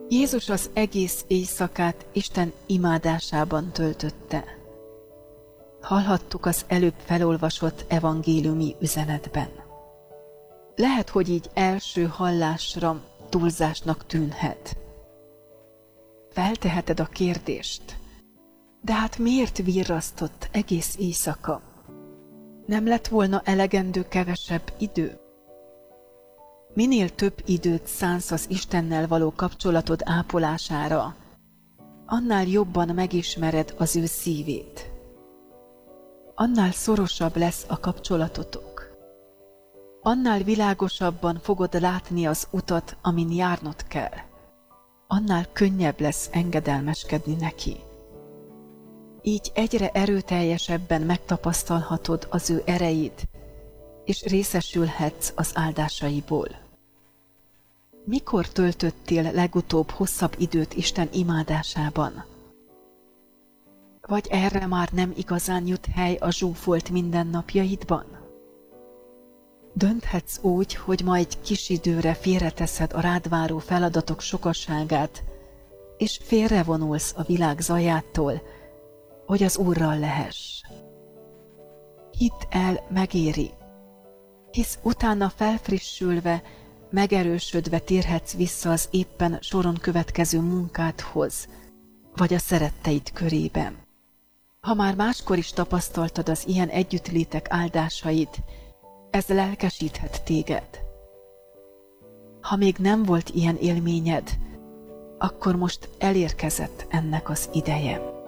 Jézus az egész éjszakát Isten imádásában töltötte. Hallhattuk az előbb felolvasott evangéliumi üzenetben. Lehet, hogy így első hallásra túlzásnak tűnhet. Felteheted a kérdést, de hát miért virrasztott egész éjszaka? Nem lett volna elegendő kevesebb idő? Minél több időt szánsz az Istennel való kapcsolatod ápolására, annál jobban megismered az ő szívét. Annál szorosabb lesz a kapcsolatotok. Annál világosabban fogod látni az utat, amin járnod kell. Annál könnyebb lesz engedelmeskedni neki. Így egyre erőteljesebben megtapasztalhatod az ő erejét, és részesülhetsz az áldásaiból. Mikor töltöttél legutóbb hosszabb időt Isten imádásában? Vagy erre már nem igazán jut hely a zsúfolt mindennapjaidban? Dönthetsz úgy, hogy ma egy kis időre félreteszed a rád váró feladatok sokasságát, és félrevonulsz a világ zajától, hogy az Úrral lehess. Hidd el, megéri, hisz utána felfrissülve, megerősödve térhetsz vissza az éppen soron következő munkádhoz, vagy a szeretteid körében. Ha már máskor is tapasztaltad az ilyen együttlétek áldásait, ez lelkesíthet téged. Ha még nem volt ilyen élményed, akkor most elérkezett ennek az ideje.